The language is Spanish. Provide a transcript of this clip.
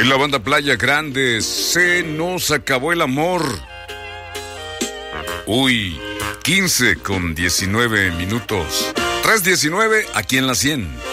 En la banda Playa Grande, se nos acabó el amor. Uy, 15 con 19 minutos. 3:19 aquí en la 100.